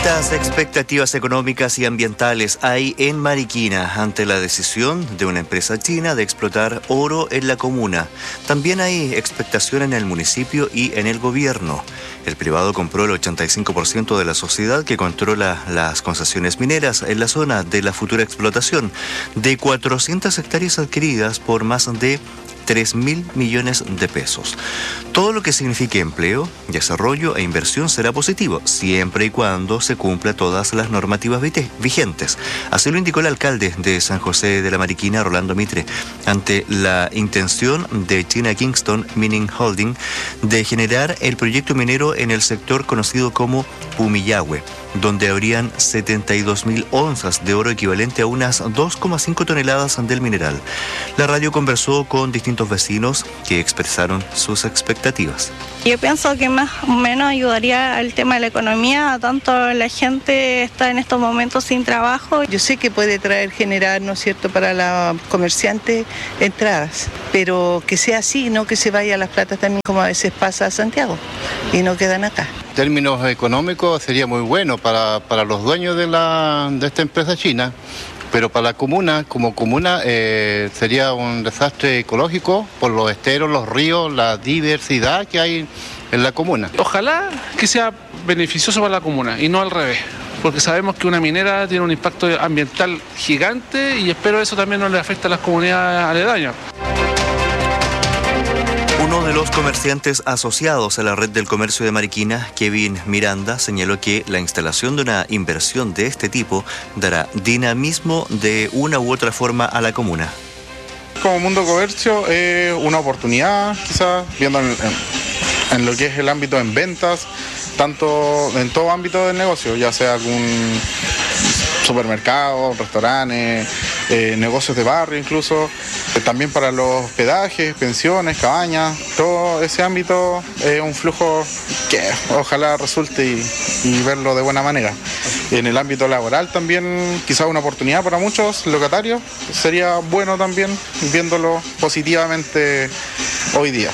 Altas expectativas económicas y ambientales hay en Mariquina ante la decisión de una empresa china de explotar oro en la comuna. También hay expectación en el municipio y en el gobierno. El privado compró el 85% de la sociedad que controla las concesiones mineras en la zona de la futura explotación de 400 hectáreas adquiridas por más de 3.000 millones de pesos. Todo lo que signifique empleo, desarrollo e inversión será positivo, siempre y cuando se cumpla todas las normativas vigentes. Así lo indicó el alcalde de San José de la Mariquina, Rolando Mitre, ante la intención de China Kingston Mining Holding de generar el proyecto minero en el sector conocido como Pumillahue, donde habrían 72.000 onzas de oro equivalente a unas 2,5 toneladas del mineral. La radio conversó con distintos vecinos que expresaron sus expectativas. Yo pienso que más o menos ayudaría al tema de la economía, tanto la gente está en estos momentos sin trabajo. Yo sé que puede generar, ¿no es cierto?, para la comerciante entradas, pero que sea así, no que se vaya a las platas también como a veces pasa a Santiago y no quedan acá. En términos económicos sería muy bueno para los dueños de esta empresa china, pero para la comuna, como comuna, sería un desastre ecológico por los esteros, los ríos, la diversidad que hay en la comuna. Ojalá que sea beneficioso para la comuna y no al revés, porque sabemos que una minera tiene un impacto ambiental gigante y espero eso también no le afecte a las comunidades aledañas. Uno de los comerciantes asociados a la red del comercio de Mariquina, Kevin Miranda, señaló que la instalación de una inversión de este tipo dará dinamismo de una u otra forma a la comuna. Como mundo comercio es una oportunidad, quizás, viendo en lo que es el ámbito en ventas, tanto en todo ámbito del negocio, ya sea algún supermercado, restaurantes, negocios de barrio incluso, también para los hospedajes, pensiones, cabañas, todo ese ámbito es un flujo que ojalá resulte y verlo de buena manera. En el ámbito laboral también quizás una oportunidad para muchos locatarios, sería bueno también viéndolo positivamente hoy día.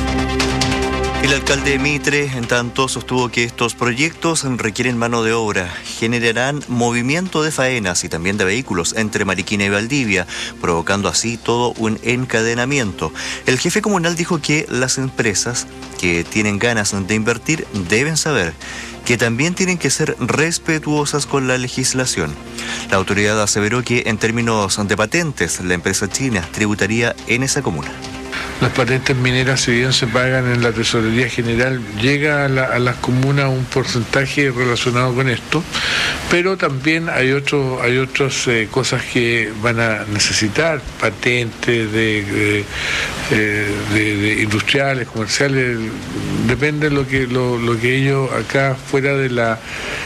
El alcalde Mitre, en tanto, sostuvo que estos proyectos requieren mano de obra, generarán movimiento de faenas y también de vehículos entre Mariquina y Valdivia, provocando así todo un encadenamiento. El jefe comunal dijo que las empresas que tienen ganas de invertir deben saber que también tienen que ser respetuosas con la legislación. La autoridad aseveró que en términos de patentes, la empresa china tributaría en esa comuna. Las patentes mineras, si bien se pagan en la Tesorería General, llega a las comunas un porcentaje relacionado con esto, pero también hay otras cosas que van a necesitar, patentes de industriales, comerciales, depende de lo que ellos acá fuera de la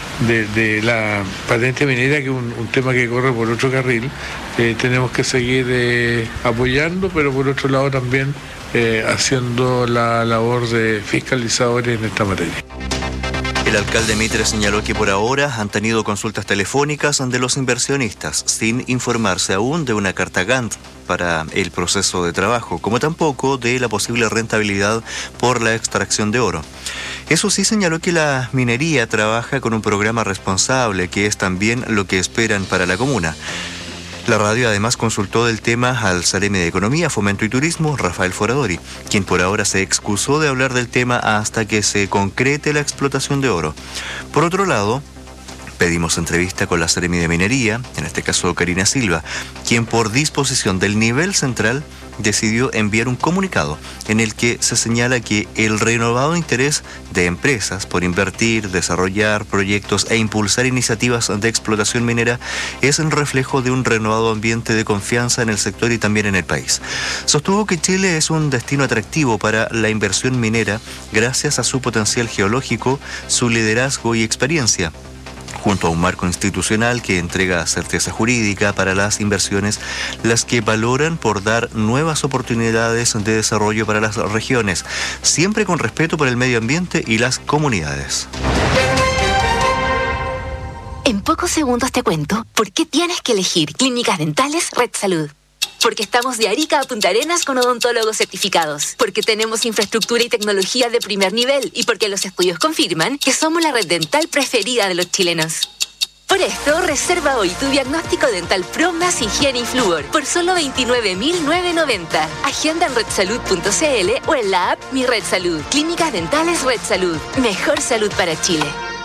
patente minera, que es un tema que corre por otro carril, tenemos que seguir apoyando, pero por otro lado también haciendo la labor de fiscalizadores en esta materia. El alcalde Mitre señaló que por ahora han tenido consultas telefónicas de los inversionistas, sin informarse aún de una carta Gantt para el proceso de trabajo, como tampoco de la posible rentabilidad por la extracción de oro. Eso sí, señaló que la minería trabaja con un programa responsable, que es también lo que esperan para la comuna. La radio además consultó del tema al Seremi de Economía, Fomento y Turismo, Rafael Foradori, quien por ahora se excusó de hablar del tema hasta que se concrete la explotación de oro. Por otro lado, pedimos entrevista con la Seremi de Minería, en este caso Karina Silva, quien por disposición del nivel central decidió enviar un comunicado en el que se señala que el renovado interés de empresas por invertir, desarrollar proyectos e impulsar iniciativas de explotación minera es el reflejo de un renovado ambiente de confianza en el sector y también en el país. Sostuvo que Chile es un destino atractivo para la inversión minera gracias a su potencial geológico, su liderazgo y experiencia, junto a un marco institucional que entrega certeza jurídica para las inversiones, las que valoran por dar nuevas oportunidades de desarrollo para las regiones, siempre con respeto por el medio ambiente y las comunidades. En pocos segundos te cuento por qué tienes que elegir Clínicas Dentales Red Salud. Porque estamos de Arica a Punta Arenas con odontólogos certificados. Porque tenemos infraestructura y tecnología de primer nivel. Y porque los estudios confirman que somos la red dental preferida de los chilenos. Por esto, reserva hoy tu diagnóstico dental Pro más higiene y flúor por solo 29.990. Agenda en redsalud.cl o en la app Mi Red Salud. Clínicas Dentales Red Salud. Mejor salud para Chile.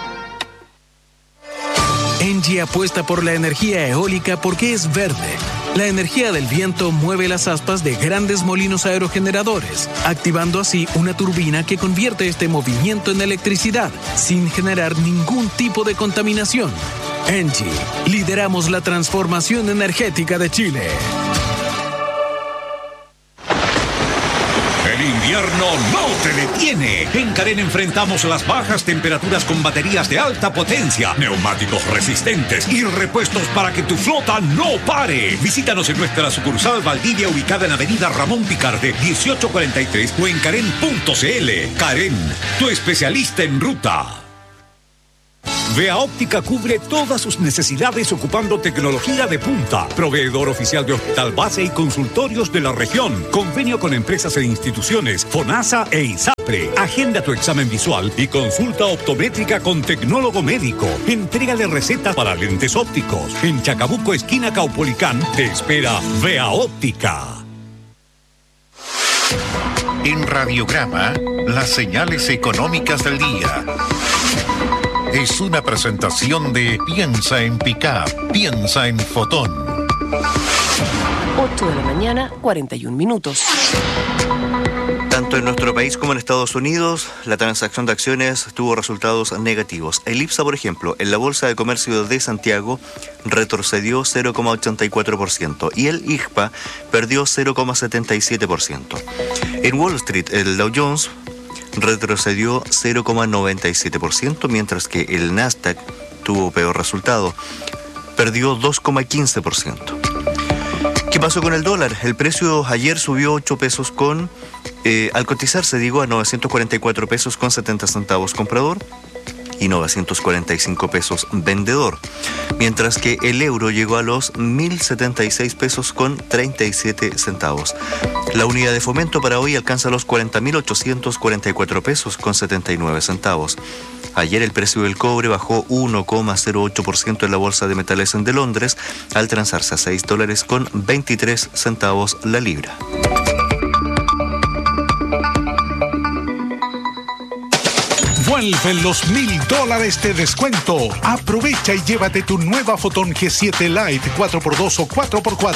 ENGIE apuesta por la energía eólica porque es verde. La energía del viento mueve las aspas de grandes molinos aerogeneradores, activando así una turbina que convierte este movimiento en electricidad, sin generar ningún tipo de contaminación. ENGIE, lideramos la transformación energética de Chile. El invierno no te detiene. En Carén enfrentamos las bajas temperaturas con baterías de alta potencia, neumáticos resistentes y repuestos para que tu flota no pare. Visítanos en nuestra sucursal Valdivia, ubicada en Avenida Ramón Picarde, 1843 o en Carén.cl. Carén, tu especialista en ruta. Vea Óptica cubre todas sus necesidades ocupando tecnología de punta. Proveedor oficial de hospital base y consultorios de la región. Convenio con empresas e instituciones, FONASA e ISAPRE. Agenda tu examen visual y consulta optométrica con tecnólogo médico. Entrega de receta para lentes ópticos. En Chacabuco, esquina Caupolicán, te espera Vea Óptica. En Radiograma, las señales económicas del día. Es una presentación de Piensa en Pickup, piensa en Fotón. 8 de la mañana, 41 minutos. Tanto en nuestro país como en Estados Unidos, la transacción de acciones tuvo resultados negativos. El IPSA, por ejemplo, en la Bolsa de Comercio de Santiago retrocedió 0,84% y el IGPA perdió 0,77%. En Wall Street, el Dow Jones retrocedió 0,97%, mientras que el Nasdaq tuvo peor resultado, perdió 2,15%. ¿Qué pasó con el dólar? El precio ayer subió 8 pesos al cotizarse, a 944 pesos con 70 centavos comprador y 945 pesos vendedor, mientras que el euro llegó a los 1.076 pesos con 37 centavos. La unidad de fomento para hoy alcanza los 40.844 pesos con 79 centavos. Ayer el precio del cobre bajó 1,08% en la Bolsa de Metales de Londres, al transarse a $6 con 23 centavos la libra. Vuelven los $1,000 de descuento. Aprovecha y llévate tu nueva Fotón G7 Lite 4x2 o 4x4